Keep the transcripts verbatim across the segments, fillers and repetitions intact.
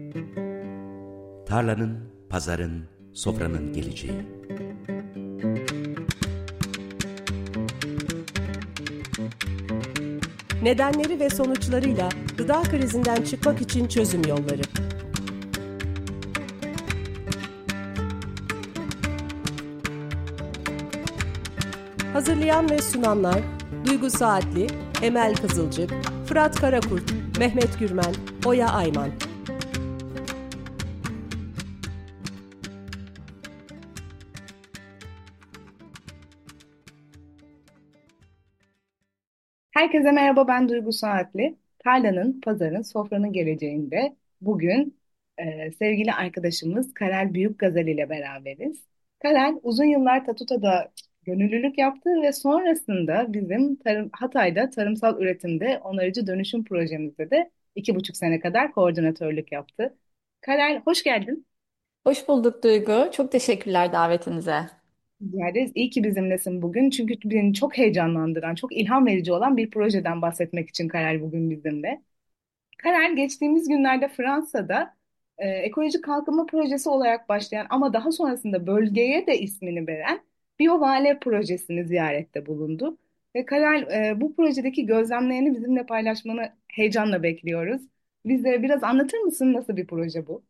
Tarlanın, pazarın, sofranın geleceği. Nedenleri ve sonuçlarıyla gıda krizinden çıkmak için çözüm yolları. Hazırlayan ve sunanlar Duygu Saatli, Emel Kızılcık, Fırat Karakurt, Mehmet Gürmen, Oya Ayman. Herkese merhaba, ben Duygu Saatli. Tarlanın, pazarın, sofranın geleceğinde bugün e, sevgili arkadaşımız Karel Büyükgazel ile beraberiz. Karel uzun yıllar Tatuta'da gönüllülük yaptı ve sonrasında bizim tarım, Hatay'da tarımsal üretimde onarıcı dönüşüm projemizde de iki buçuk sene kadar koordinatörlük yaptı. Karel, hoş geldin. Hoş bulduk Duygu. Çok teşekkürler davetinize. Rica ederiz. İyi ki bizimlesin bugün. Çünkü beni çok heyecanlandıran, çok ilham verici olan bir projeden bahsetmek için Karel bugün bizimle. Karel geçtiğimiz günlerde Fransa'da e, ekolojik kalkınma projesi olarak başlayan ama daha sonrasında bölgeye de ismini veren BioVale projesini ziyarette bulundu. Ve Karel, e, bu projedeki gözlemlerini bizimle paylaşmanı heyecanla bekliyoruz. Bize biraz anlatır mısın, nasıl bir proje bu?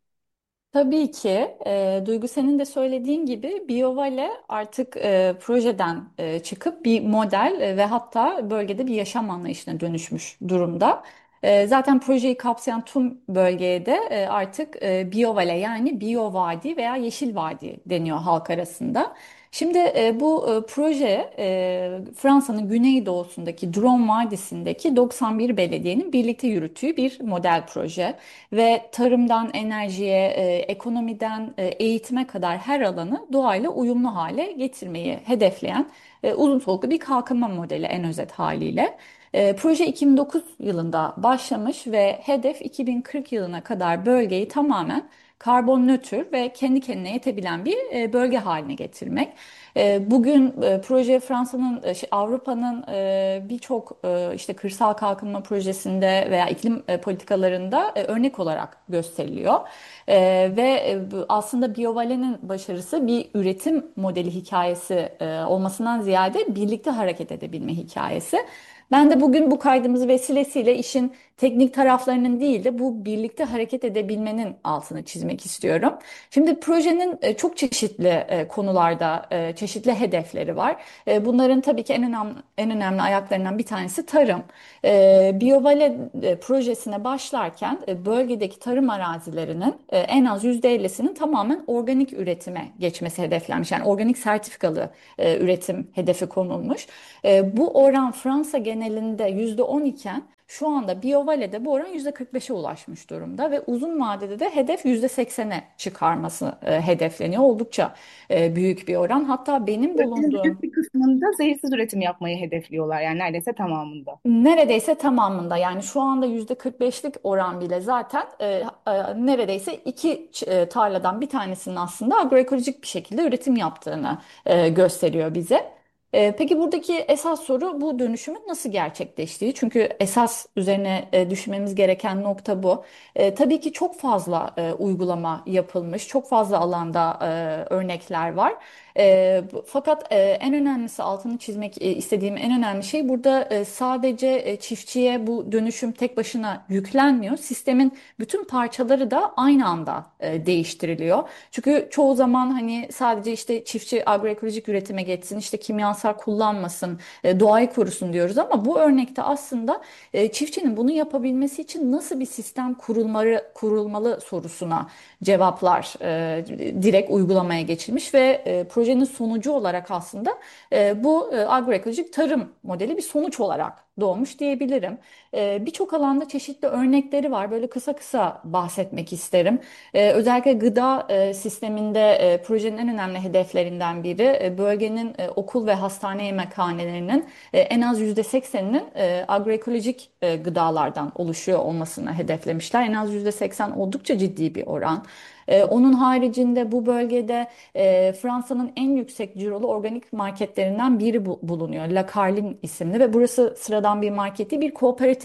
Tabii ki e, Duygu senin de söylediğin gibi BioVale artık e, projeden e, çıkıp bir model e, ve hatta bölgede bir yaşam anlayışına dönüşmüş durumda. E, zaten projeyi kapsayan tüm bölgeye de e, artık e, BioVale yani Bio Vadi veya Yeşil Vadi deniyor halk arasında. Şimdi e, bu e, proje e, Fransa'nın güneydoğusundaki Drôme Vadisi'ndeki doksan bir belediyenin birlikte yürüttüğü bir model proje ve tarımdan enerjiye, e, ekonomiden e, eğitime kadar her alanı doğayla uyumlu hale getirmeyi hedefleyen e, uzun soluklu bir kalkınma modeli en özet haliyle. E, proje iki bin dokuz yılında başlamış ve hedef iki bin kırk yılına kadar bölgeyi tamamen karbon nötr ve kendi kendine yetebilen bir e, bölge haline getirmek. E, Bugün e, proje Fransa'nın, e, şey, Avrupa'nın e, birçok e, işte kırsal kalkınma projesinde veya iklim e, politikalarında e, örnek olarak gösteriliyor. E, Ve e, bu- aslında BioVale'nin başarısı bir üretim modeli hikayesi e, olmasından ziyade birlikte hareket edebilme hikayesi. Ben de bugün bu kaydımız vesilesiyle işin teknik taraflarının değil de bu birlikte hareket edebilmenin altını çizmek istiyorum. Şimdi projenin e, çok çeşitli e, konularda e, çeşitli hedefleri var. E, Bunların tabii ki en önemli en önemli ayaklarından bir tanesi tarım. E, BioVale e, projesine başlarken e, bölgedeki tarım arazilerinin e, en az yüzde ellisinin tamamen organik üretime geçmesi hedeflenmiş. Yani organik sertifikalı e, üretim hedefi konulmuş. E, bu oran Fransa genelinde yüzde on iken şu anda BioVale'de bu oran yüzde kırk beşe ulaşmış durumda ve uzun vadede de hedef yüzde seksene çıkarması e, hedefleniyor. Oldukça e, büyük bir oran. Hatta benim Projenin bulunduğum büyük bir kısmında zehirsiz üretim yapmayı hedefliyorlar. Yani neredeyse tamamında. neredeyse tamamında, yani şu anda yüzde kırk beşlik oran bile zaten e, e, neredeyse iki e, tarladan bir tanesinin aslında agroekolojik bir şekilde üretim yaptığını e, gösteriyor bize. E, peki buradaki esas soru bu dönüşümün nasıl gerçekleştiği? Çünkü esas üzerine e, düşünmemiz gereken nokta bu. E, tabii ki çok fazla e, uygulama yapılmış, çok fazla alanda e, örnekler var. E, bu- fakat e, en önemlisi altını çizmek e, istediğim en önemli şey burada e, sadece e, çiftçiye bu dönüşüm tek başına yüklenmiyor. Sistemin bütün parçaları da aynı anda e, değiştiriliyor. Çünkü çoğu zaman hani sadece işte çiftçi agroekolojik üretime geçsin, işte kimyasal kullanmasın, e, doğayı korusun diyoruz ama bu örnekte aslında e, çiftçinin bunu yapabilmesi için nasıl bir sistem kurulmalı, kurulmalı sorusuna cevaplar e, direkt uygulamaya geçilmiş ve e, projenin sonucu olarak aslında e, bu e, agroekolojik tarım modeli bir sonuç olarak doğmuş diyebilirim. E, birçok alanda çeşitli örnekleri var. Böyle kısa kısa bahsetmek isterim. E, özellikle gıda e, sisteminde e, projenin en önemli hedeflerinden biri e, bölgenin e, okul ve hastane yemekhanelerinin e, en az yüzde sekseninin e, agroekolojik e, gıdalardan oluşuyor olmasını hedeflemişler. En az yüzde seksen oldukça ciddi bir oran. E, onun haricinde bu bölgede e, Fransa'nın en yüksek cirolu organik marketlerinden biri bu- bulunuyor. La Carline isimli ve burası sıradan bir market değil, bir kooperatif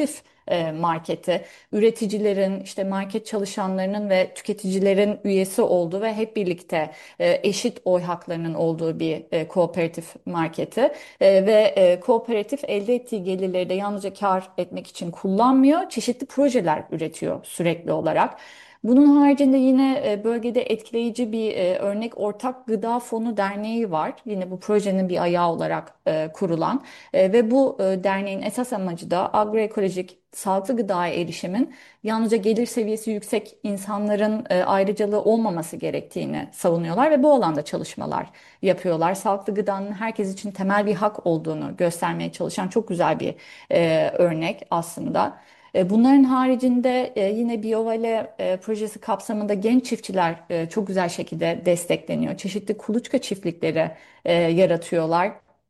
e, marketi. Üreticilerin, işte market çalışanlarının ve tüketicilerin üyesi olduğu ve hep birlikte e, eşit oy haklarının olduğu bir e, kooperatif marketi. E, ve e, kooperatif elde ettiği gelirleri de yalnızca kar etmek için kullanmıyor. Çeşitli projeler üretiyor sürekli olarak. Bunun haricinde yine e, bölgede etkileyici bir e, örnek Ortak Gıda Fonu Derneği var. Yine bu projenin bir ayağı olarak e, kurulan E, ve bu e, derneğin esas amacı da agroekolojik sağlıklı gıdaya erişimin yalnızca gelir seviyesi yüksek insanların e, ayrıcalığı olmaması gerektiğini savunuyorlar ve bu alanda çalışmalar yapıyorlar. Sağlıklı gıdanın herkes için temel bir hak olduğunu göstermeye çalışan çok güzel bir e, örnek aslında. E, Bunların haricinde e, yine Biovale e, projesi kapsamında genç çiftçiler e, çok güzel şekilde destekleniyor. Çeşitli kuluçka çiftlikleri e, yaratıyorlar.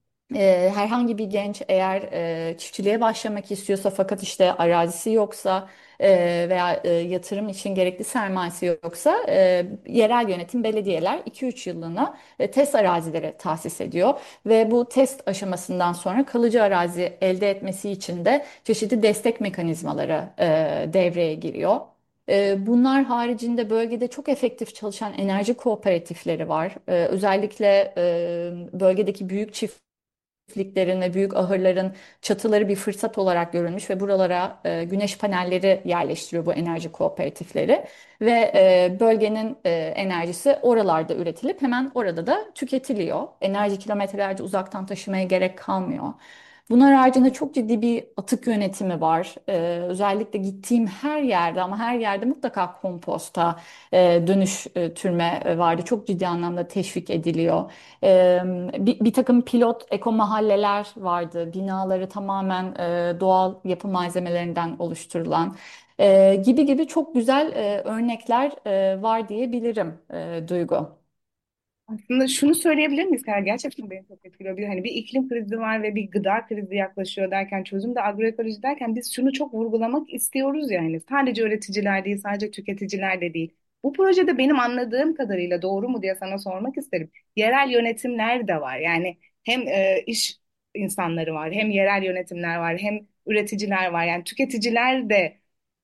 E, herhangi bir genç eğer e, çiftçiliğe başlamak istiyorsa fakat işte arazisi yoksa e, veya e, yatırım için gerekli sermayesi yoksa e, yerel yönetim belediyeler iki üç yıllığına e, test arazileri tahsis ediyor ve bu test aşamasından sonra kalıcı arazi elde etmesi için de çeşitli destek mekanizmaları e, devreye giriyor. E, Bunlar haricinde bölgede çok efektif çalışan enerji kooperatifleri var. E, Özellikle e, bölgedeki büyük çift çiftliklerin ve büyük ahırların çatıları bir fırsat olarak görülmüş ve buralara e, güneş panelleri yerleştiriyor bu enerji kooperatifleri ve e, bölgenin e, enerjisi oralarda üretilip hemen orada da tüketiliyor. Enerji kilometrelerce uzaktan taşımaya gerek kalmıyor. Bunlar haricinde çok ciddi bir atık yönetimi var. Ee, özellikle gittiğim her yerde ama her yerde mutlaka komposta e, dönüştürme e, vardı. Çok ciddi anlamda teşvik ediliyor. Ee, bir, bir takım pilot eko mahalleler vardı. Binaları tamamen e, doğal yapı malzemelerinden oluşturulan e, gibi gibi çok güzel e, örnekler e, var diyebilirim e, Duygu. Aslında şunu söyleyebilir miyiz? Yani gerçekten beni çok etkiliyor. Bir, hani bir iklim krizi var ve bir gıda krizi yaklaşıyor derken, çözüm de agroekoloji derken biz şunu çok vurgulamak istiyoruz yani. Sadece üreticiler değil, sadece tüketiciler de değil. Bu projede benim anladığım kadarıyla doğru mu diye sana sormak isterim. Yerel yönetimler de var. Yani hem e, iş insanları var, hem yerel yönetimler var, hem üreticiler var. Yani tüketiciler de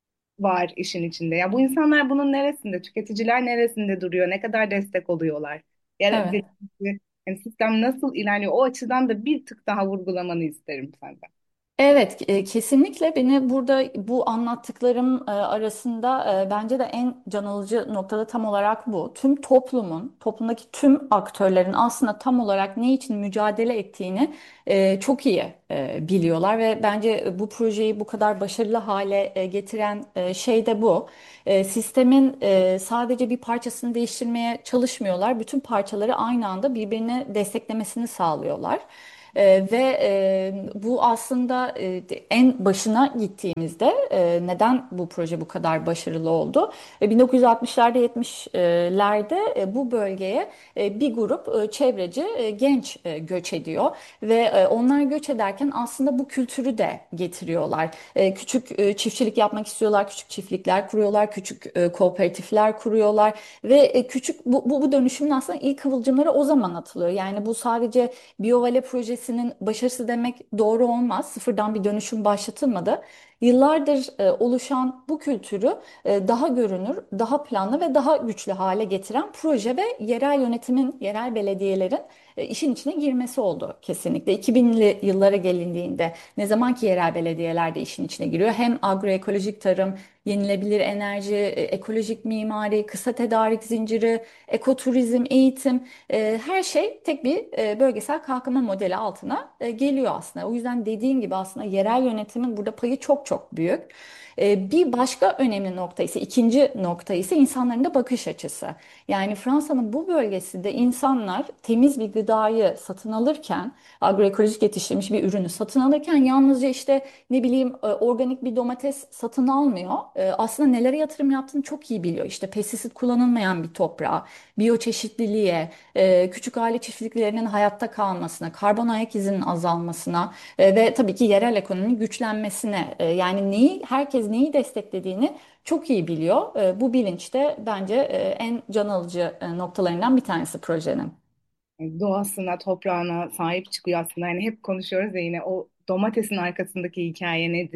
var işin içinde. Ya bu insanlar bunun neresinde, tüketiciler neresinde duruyor, ne kadar destek oluyorlar? Yani, Evet. bir- yani sistem nasıl ilerliyor? O açıdan da bir tık daha vurgulamanı isterim senden. Evet, e, kesinlikle beni burada bu anlattıklarım e, arasında e, bence de en can alıcı noktada tam olarak bu. Tüm toplumun, toplumdaki tüm aktörlerin aslında tam olarak ne için mücadele ettiğini e, çok iyi e, biliyorlar ve bence bu projeyi bu kadar başarılı hale e, getiren e, şey de bu. E, Sistemin e, sadece bir parçasını değiştirmeye çalışmıyorlar. Bütün parçaları aynı anda birbirini desteklemesini sağlıyorlar. Ee, ve e, bu aslında e, en başına gittiğimizde e, neden bu proje bu kadar başarılı oldu? E, bin dokuz yüz altmışlarda yetmişlerde e, bu bölgeye e, bir grup e, çevreci e, genç e, göç ediyor ve e, onlar göç ederken aslında bu kültürü de getiriyorlar. E, küçük e, çiftçilik yapmak istiyorlar, küçük çiftlikler kuruyorlar, küçük e, kooperatifler kuruyorlar ve e, küçük bu, bu, bu dönüşümün aslında ilk kıvılcımları o zaman atılıyor. Yani bu sadece Biovale projesinin başarısı demek doğru olmaz. Sıfırdan bir dönüşüm başlatılmadı. Yıllardır e, oluşan bu kültürü e, daha görünür, daha planlı ve daha güçlü hale getiren proje ve yerel yönetimin, yerel belediyelerin e, işin içine girmesi oldu kesinlikle. iki binli yıllara gelindiğinde ne zaman ki yerel belediyeler de işin içine giriyor. Hem agroekolojik tarım, yenilebilir enerji, e, ekolojik mimari, kısa tedarik zinciri, ekoturizm, eğitim, e, her şey tek bir e, bölgesel kalkınma modeli altına e, geliyor aslında. O yüzden dediğin gibi aslında yerel yönetimin burada payı çok çok büyük. E, bir başka önemli nokta ise, ikinci nokta ise insanların da bakış açısı. Yani Fransa'nın bu bölgesinde insanlar temiz bir gıdayı satın alırken, agroekolojik yetiştirilmiş bir ürünü satın alırken yalnızca işte ne bileyim e, organik bir domates satın almıyor. E, Aslında nelere yatırım yaptığını çok iyi biliyor. İşte pestisit kullanılmayan bir toprağa, biyoçeşitliliğe, e, küçük aile çiftliklerinin hayatta kalmasına, karbon ayak izinin azalmasına e, ve tabii ki yerel ekonominin güçlenmesine, e, yani neyi herkes neyi desteklediğini çok iyi biliyor. E, bu bilinç de bence e, en can alıcı e, noktalarından bir tanesi projenin. Doğasına, toprağına sahip çıkıyor aslında. Yani hep konuşuyoruz ya, yine o domatesin arkasındaki hikaye nedir?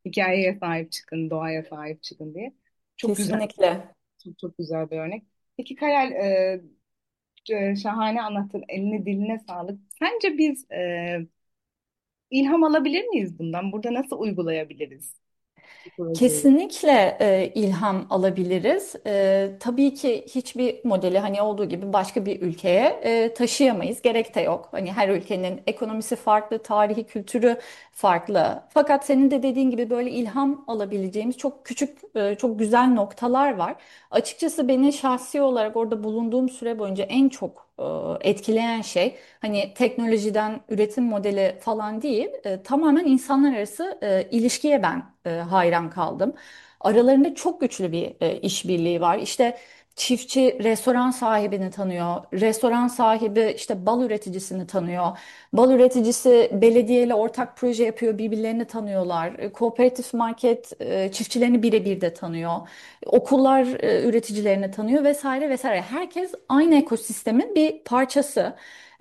Hikayeye sahip çıkın, doğaya sahip çıkın diye. Çok güzel, Kesinlikle. çok, çok güzel bir örnek. Peki Karel, e, e, şahane anlattın. Eline diline sağlık. Sence biz e, ilham alabilir miyiz bundan? Burada nasıl uygulayabiliriz bu projeyi? Kesinlikle e, ilham alabiliriz. E, tabii ki hiçbir modeli hani olduğu gibi başka bir ülkeye e, taşıyamayız. Gerek de yok. Hani her ülkenin ekonomisi farklı, tarihi, kültürü farklı. Fakat senin de dediğin gibi böyle ilham alabileceğimiz çok küçük, e, çok güzel noktalar var. Açıkçası beni şahsi olarak orada bulunduğum süre boyunca en çok e, etkileyen şey hani teknolojiden üretim modeli falan değil, e, tamamen insanlar arası e, ilişkiye ben e, hayran kaldım. Aralarında çok güçlü bir e, işbirliği var. İşte çiftçi restoran sahibini tanıyor, restoran sahibi işte bal üreticisini tanıyor, bal üreticisi belediyeyle ortak proje yapıyor, birbirlerini tanıyorlar. E, Kooperatif market e, çiftçilerini birebir de tanıyor, okullar e, üreticilerini tanıyor vesaire vesaire. Herkes aynı ekosistemin bir parçası.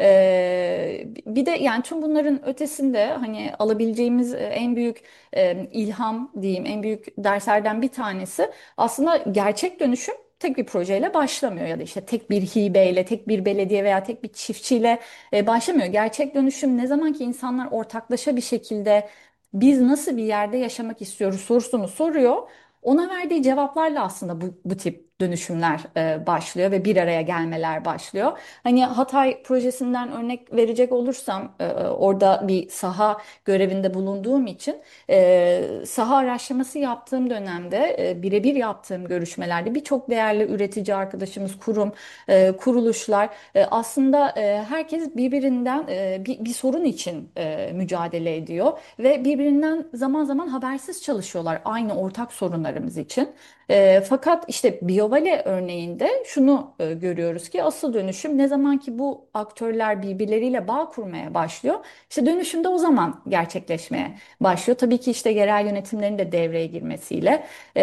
Ee, bir de yani tüm bunların ötesinde hani alabileceğimiz e, en büyük e, ilham diyeyim, en büyük derslerden bir tanesi aslında gerçek dönüşüm tek bir projeyle başlamıyor ya da işte tek bir hibeyle, tek bir belediye veya tek bir çiftçiyle e, başlamıyor. Gerçek dönüşüm ne zaman ki insanlar ortaklaşa bir şekilde biz nasıl bir yerde yaşamak istiyoruz sorusunu soruyor. Ona verdiği cevaplarla aslında bu, bu tip dönüşümler e, başlıyor ve bir araya gelmeler başlıyor. Hani Hatay projesinden örnek verecek olursam e, orada bir saha görevinde bulunduğum için e, saha araştırması yaptığım dönemde e, birebir yaptığım görüşmelerde birçok değerli üretici arkadaşımız, kurum, e, kuruluşlar e, aslında e, herkes birbirinden e, bir, bir sorun için e, mücadele ediyor ve birbirinden zaman zaman habersiz çalışıyorlar aynı ortak sorunlarımız için. E, fakat işte Biovale örneğinde şunu e, görüyoruz ki asıl dönüşüm ne zaman ki bu aktörler birbirleriyle bağ kurmaya başlıyor, işte dönüşüm de o zaman gerçekleşmeye başlıyor. Tabii ki işte yerel yönetimlerin de devreye girmesiyle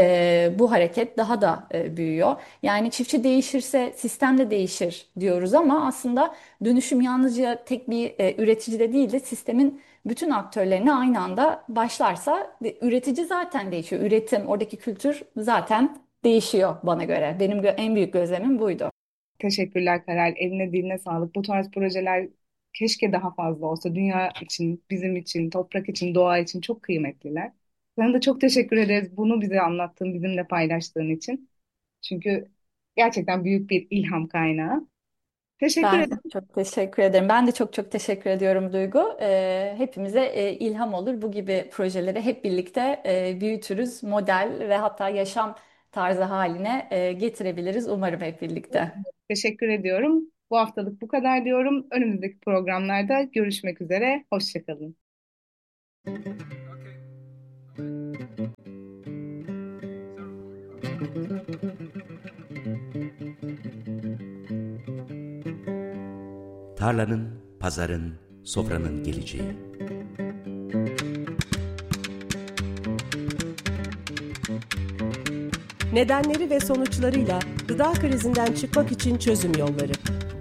e, bu hareket daha da e, büyüyor. Yani çiftçi değişirse sistem de değişir diyoruz ama aslında dönüşüm yalnızca tek bir e, üreticide değil de sistemin bütün aktörlerine aynı anda başlarsa de- üretici zaten değişiyor. Üretim, oradaki kültür zaten değişiyor bana göre. Benim gö- en büyük gözlemim buydu. Teşekkürler Karel. Eline diline sağlık. Bu tarz projeler keşke daha fazla olsa. Dünya için, bizim için, toprak için, doğa için çok kıymetliler. Sana da çok teşekkür ederiz bunu bize anlattığın, bizimle paylaştığın için. Çünkü gerçekten büyük bir ilham kaynağı. Teşekkür Ben ederim. çok teşekkür ederim. Ben de çok çok teşekkür ediyorum Duygu. Ee, hepimize e, ilham olur. Bu gibi projeleri hep birlikte e, büyütürüz, model ve hatta yaşam tarzı haline e, getirebiliriz umarım hep birlikte. Teşekkür ediyorum. Bu haftalık bu kadar diyorum. Önümüzdeki programlarda görüşmek üzere. Hoşçakalın. Tarlanın, pazarın, sofranın geleceği. Nedenleri ve sonuçlarıyla gıda krizinden çıkmak için çözüm yolları.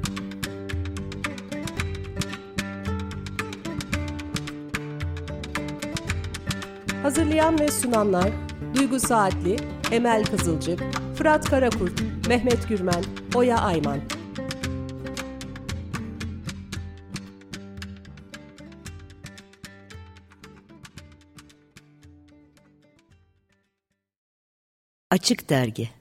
Hazırlayan ve sunanlar Duygu Saatli, Emel Kızılcık, Fırat Karakurt, Mehmet Gürmen, Oya Ayman. Açık Dergi.